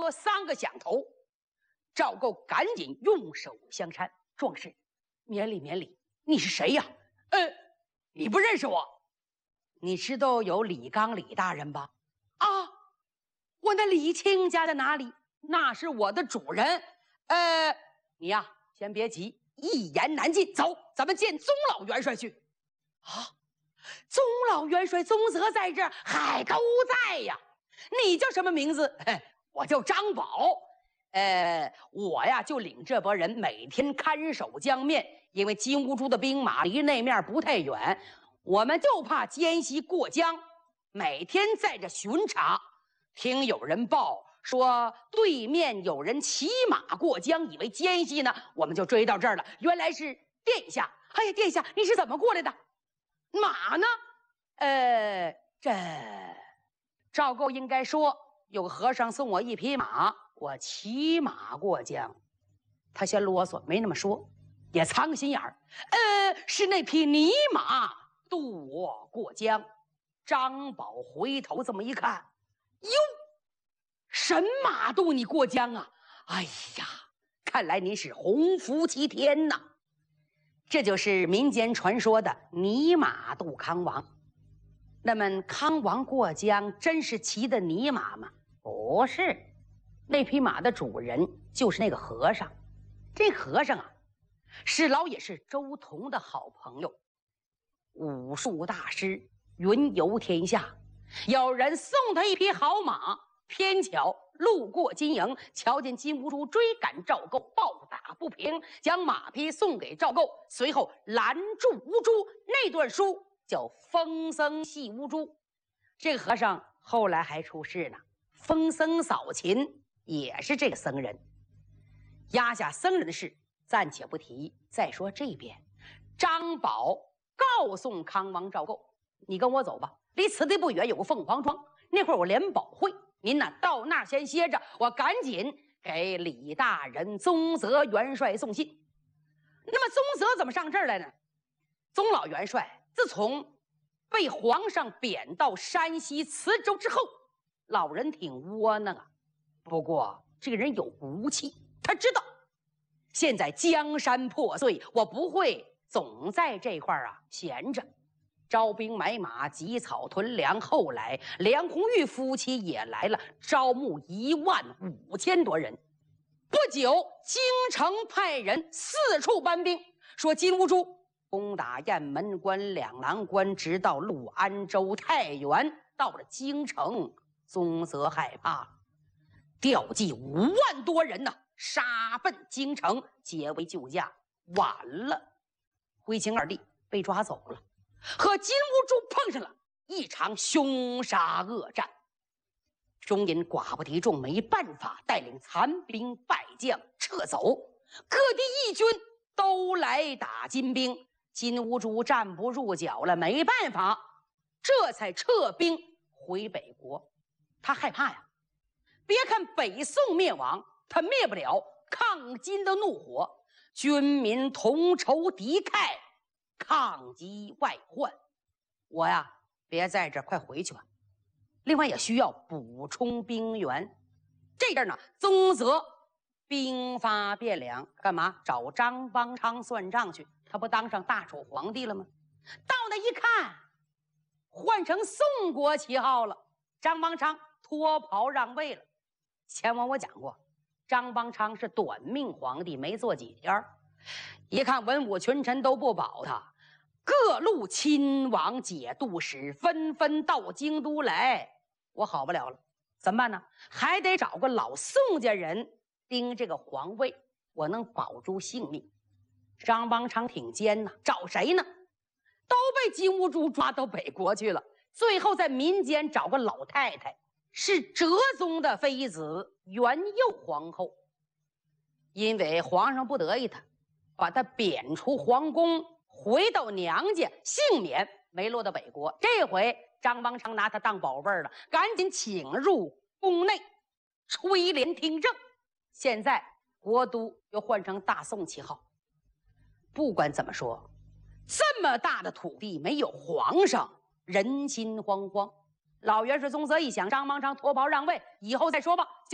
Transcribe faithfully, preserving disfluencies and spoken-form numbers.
喝三个响头。赵构赶紧用手相搀：“壮士，免礼免礼，你是谁呀？”“呃，你不认识我？你知道有李纲李大人吧？”“啊，我那李亲家在哪里？那是我的主人。呃，你呀，先别急，一言难尽。走，咱们见宗老元帅去。”“啊，宗老元帅宗泽在这儿，海都在呀。你叫什么名字？”“我叫张宝。呃，我呀就领这拨人每天看守江面，因为金兀术的兵马离那面不太远，我们就怕奸细过江，每天在这巡查。听有人报说对面有人骑马过江，以为奸细呢，我们就追到这儿了。原来是殿下。哎呀，殿下，你是怎么过来的？马呢？呃，这赵构应该说有个和尚送我一匹马。我骑马过江。”他先啰嗦，没那么说，也藏个心眼儿。呃，是那匹泥马渡我过江。张宝回头这么一看，哟，神马渡你过江啊？哎呀，看来你是鸿福齐天呐！这就是民间传说的泥马渡康王。那么康王过江真是骑的泥马吗？不是。那匹马的主人就是那个和尚。这和尚啊，是老也是周同的好朋友，武术大师，云游天下。有人送他一匹好马，偏巧路过金营，瞧见金兀术追赶赵构，暴打不平，将马匹送给赵构，随后拦住乌珠。那段书叫风僧戏乌珠。这个和尚后来还出世呢。风僧扫秦也是这个僧人。压下僧人的事暂且不提，再说这边，张宝告诉康王赵构：“你跟我走吧，离此地不远有个凤凰庄，那会儿我联保会，您呢到那儿先歇着，我赶紧给李大人宗泽元帅送信。”那么宗泽怎么上这儿来呢？宗老元帅自从被皇上贬到山西磁州之后，老人挺窝囊啊。不过这个人有骨气，他知道现在江山破碎，我不会总在这块儿啊闲着，招兵买马，集草屯粮。后来梁红玉夫妻也来了，招募一万五千多人。不久，京城派人四处搬兵，说金兀术攻打雁门关、两廊关，直到陆安州、太原，到了京城，宗泽害怕了，调集五万多人呐、啊，杀奔京城，结为救驾。晚了，徽钦二帝被抓走了，和金兀术碰上了一场凶杀恶战。终因寡不敌众，没办法，带领残兵败将撤走。各地义军都来打金兵，金兀术站不住脚了，没办法，这才撤兵回北国。他害怕呀，别看北宋灭亡，他灭不了抗金的怒火，军民同仇敌忾，抗击外患。我呀，别在这儿，快回去吧。另外也需要补充兵源。这阵呢，宗泽兵发汴梁，干嘛？找张邦昌算账去。他不当上大楚皇帝了吗？到那一看，换成宋国旗号了。张邦昌脱袍让位了。前文我讲过，张邦昌是短命皇帝，没做几天，一看文武群臣都不保他，各路亲王节度使纷纷到京都来。我好不了了，怎么办呢？还得找个老宋家人盯这个皇位，我能保住性命。张邦昌挺奸呐，找谁呢？都被金兀术抓到北国去了。最后在民间找个老太太，是哲宗的妃子元佑皇后。因为皇上不得意他，把他贬出皇宫，回到娘家，幸免没落到北国。这回张邦昌拿他当宝贝儿了，赶紧请入宫内垂帘听政。现在国都又换成大宋旗号。不管怎么说，这么大的土地没有皇上，人心惶惶。老元帅宗泽一想，张邦昌脱袍让位，以后再说吧，